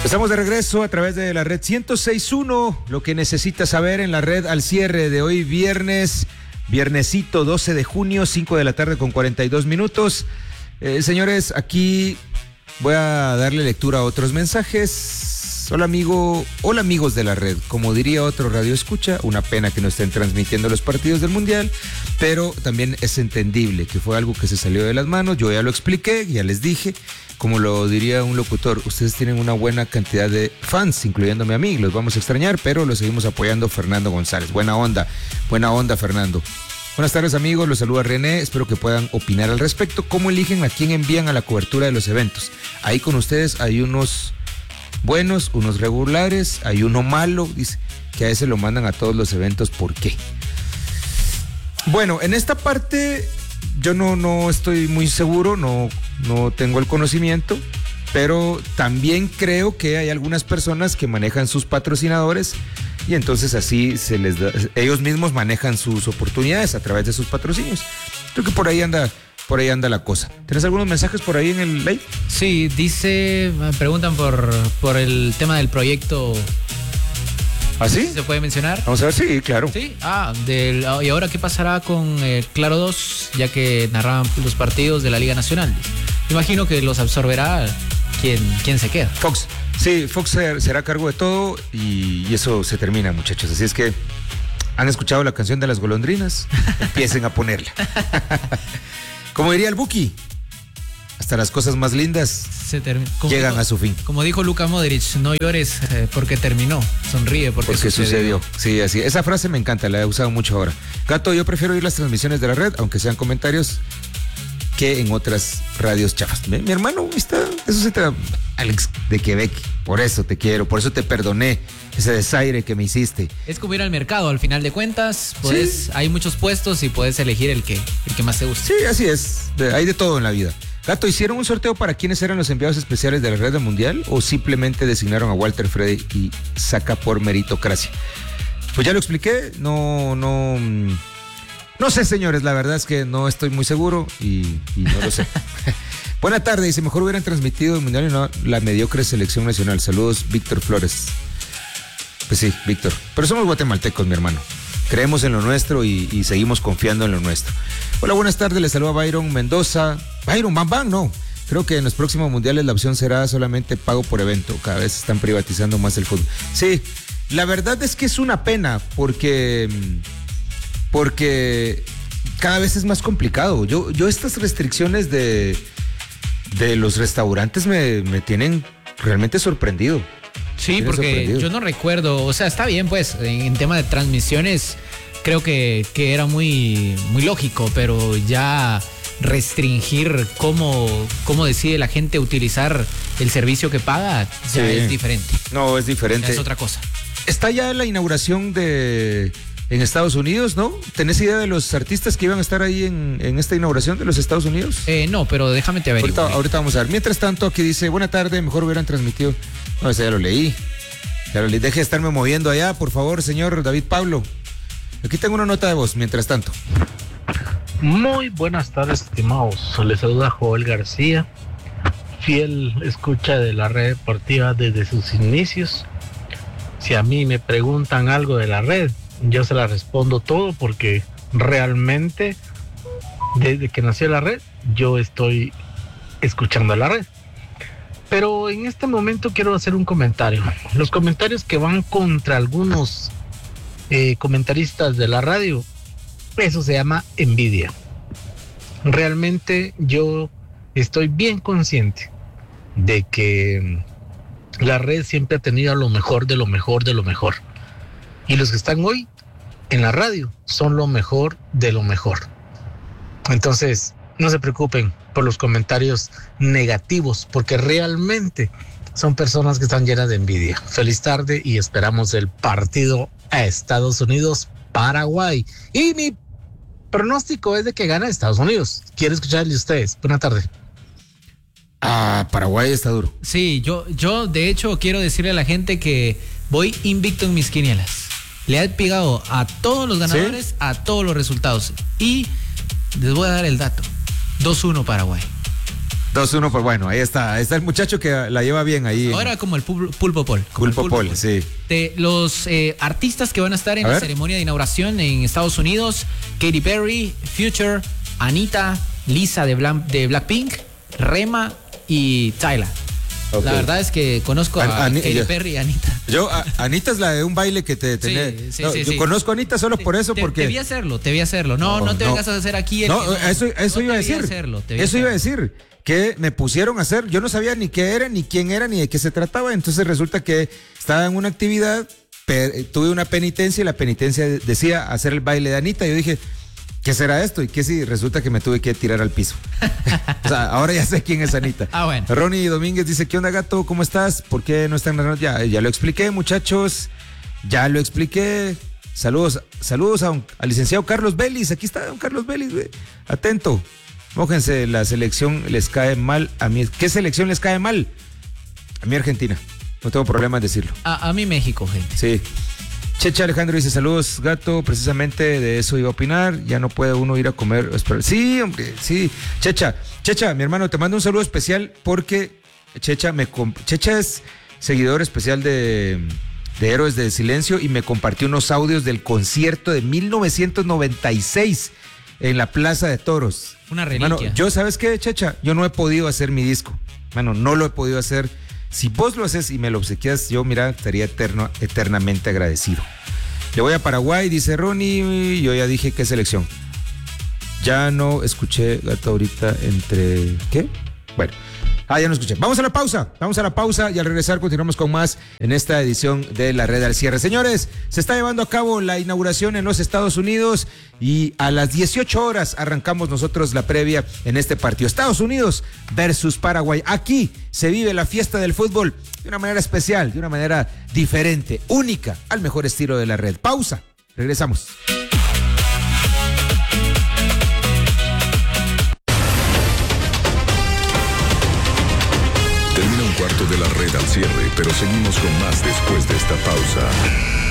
Estamos de regreso a través de la red 106.1, lo que necesitas saber en la red al cierre de hoy viernesito 12 de junio, 5 de la tarde con 42 minutos. Señores, aquí voy a darle lectura a otros mensajes. Hola amigos de la red, como diría otro radio escucha, una pena que no estén transmitiendo los partidos del Mundial, pero también es entendible que fue algo que se salió de las manos, yo ya lo expliqué, ya les dije, como lo diría un locutor, ustedes tienen una buena cantidad de fans, incluyéndome a mí, los vamos a extrañar, pero los seguimos apoyando. Fernando González, buena onda Fernando. Buenas tardes amigos, los saluda René, espero que puedan opinar al respecto, cómo eligen a quién envían a la cobertura de los eventos. Ahí con ustedes hay unos buenos, unos regulares, hay uno malo, dice que a ese lo mandan a todos los eventos, ¿por qué? Bueno, en esta parte yo no estoy muy seguro, no tengo el conocimiento, pero también creo que hay algunas personas que manejan sus patrocinadores y entonces así ellos mismos manejan sus oportunidades a través de sus patrocinios. Creo que por ahí anda la cosa. ¿Tienes algunos mensajes por ahí en el live? Sí, me preguntan por el tema del proyecto. ¿Ah, sí? ¿Se puede mencionar? Vamos a ver, sí, claro. Sí, ¿y ahora qué pasará con Claro 2, ya que narraban los partidos de la Liga Nacional? Imagino que los absorberá quien se queda. Fox. Sí, Fox será a cargo de todo y eso se termina, muchachos. Así es que, ¿han escuchado la canción de las golondrinas? Empiecen a ponerla. Como diría el Buki, hasta las cosas más lindas llegan a su fin. Como dijo Luka Modric, no llores porque terminó, sonríe porque sucedió. Sí, así. Esa frase me encanta, la he usado mucho ahora. Gato, yo prefiero oír las transmisiones de la red, aunque sean comentarios, que en otras radios chafas. Mi hermano, eso se trata, Alex de Quebec, por eso te quiero, por eso te perdoné ese desaire que me hiciste. Es como ir al mercado, al final de cuentas, sí. Hay muchos puestos y puedes elegir el que más te guste. Sí, así es, hay de todo en la vida. Gato, ¿hicieron un sorteo para quiénes eran los enviados especiales de la red del Mundial o simplemente designaron a Walter Freddy y Saca por meritocracia? Pues ya lo expliqué, no sé, señores, la verdad es que no estoy muy seguro y no lo sé. Buena tarde, dice, mejor hubieran transmitido el Mundial y no la mediocre selección nacional. Saludos, Víctor Flores. Pues sí, Víctor, pero somos guatemaltecos, mi hermano. Creemos en lo nuestro y seguimos confiando en lo nuestro. Hola, buenas tardes, les saluda Byron Mendoza. Byron, bam, no. Creo que en los próximos mundiales la opción será solamente pago por evento. Cada vez están privatizando más el fútbol. Sí, la verdad es que es una pena porque cada vez es más complicado. Yo estas restricciones de los restaurantes me tienen realmente sorprendido. Sí, porque yo no recuerdo, o sea, está bien pues, en tema de transmisiones creo que era muy, muy lógico, pero ya restringir cómo decide la gente utilizar el servicio que paga ya es diferente. No, es diferente. Ya es otra cosa. Está ya la inauguración en Estados Unidos, ¿no? ¿Tenés idea de los artistas que iban a estar ahí en esta inauguración de los Estados Unidos? No, pero déjame te averiguar. Ahorita vamos a ver. Mientras tanto, aquí dice, buena tarde, mejor hubieran transmitido. No, ese ya lo leí. Deje de estarme moviendo allá, por favor, señor David Pablo. Aquí tengo una nota de voz, mientras tanto. Muy buenas tardes, estimados. Les saluda Joel García, fiel escucha de la red deportiva desde sus inicios. Si a mí me preguntan algo de la red, yo se la respondo todo porque realmente desde que nació la red yo estoy escuchando la red. Pero en este momento quiero hacer un comentario. Los comentarios que van contra algunos comentaristas de la radio, eso se llama envidia. Realmente yo estoy bien consciente de que la red siempre ha tenido lo mejor de lo mejor de lo mejor. Y los que están hoy en la radio son lo mejor de lo mejor. Entonces, no se preocupen por los comentarios negativos, porque realmente son personas que están llenas de envidia. Feliz tarde y esperamos el partido a Estados Unidos-Paraguay. Y mi pronóstico es de que gana Estados Unidos. Quiero escucharle a ustedes. Buena tarde. Paraguay está duro. Sí, yo de hecho quiero decirle a la gente que voy invicto en mis quinielas. Le he pegado a todos los ganadores, ¿sí?, a todos los resultados. Y les voy a dar el dato. 2-1 Paraguay. 2-1, pues bueno, ahí está el muchacho que la lleva bien ahí. Ahora como el Pulpo Paul. Pulpo Paul, sí. De los artistas que van a estar en la ceremonia de inauguración en Estados Unidos: Katy Perry, Future, Anita, Lisa de Blackpink, Rema y Tyla. Okay. La verdad es que conozco a Katy Perry y Anita. Anita es la de un baile que te tenés. Yo conozco a Anita solo por eso, porque... Te vi hacerlo. No te vengas a hacer aquí. Eso iba a decir. Eso iba a decir. Que me pusieron a hacer, yo no sabía ni qué era, ni quién era, ni de qué se trataba. Entonces resulta que estaba en una actividad, tuve una penitencia y la penitencia decía hacer el baile de Anita. Yo dije, ¿qué será esto? Y que sí, resulta que me tuve que tirar al piso. O sea, ahora ya sé quién es Anita. Bueno. Ronnie Domínguez dice, ¿qué onda, gato? ¿Cómo estás? ¿Por qué no están? Ya lo expliqué, muchachos. Ya lo expliqué. Saludos al licenciado Carlos Vélez. Aquí está don Carlos Vélez, güey. Atento. Mójense, la selección les cae mal a mí. ¿Qué selección les cae mal? A mí Argentina. No tengo problema en decirlo. A mí México, gente. Sí. Checha Alejandro dice, saludos, gato. Precisamente de eso iba a opinar. Ya no puede uno ir a comer. Sí, hombre, sí. Checha, mi hermano, te mando un saludo especial porque Checha es seguidor especial de Héroes del Silencio y me compartió unos audios del concierto de 1996 en la Plaza de Toros. Una reliquia. Mano, yo, ¿sabes qué, Checha? Yo no he podido hacer mi disco. Mano, no lo he podido hacer. Si vos lo haces y me lo obsequias, yo, mira, estaría eternamente agradecido. Le voy a Paraguay, dice Ronnie. Yo ya dije qué selección. Ya no escuché, gato, ahorita entre... ¿Qué? Bueno. Ya no escuché. Vamos a la pausa y al regresar continuamos con más en esta edición de La Red al Cierre. Señores, se está llevando a cabo la inauguración en los Estados Unidos y a las 18 horas arrancamos nosotros la previa en este partido. Estados Unidos versus Paraguay. Aquí se vive la fiesta del fútbol de una manera especial, de una manera diferente, única, al mejor estilo de La Red. Pausa. Regresamos. Termina un cuarto de La Red al cierre, pero seguimos con más después de esta pausa.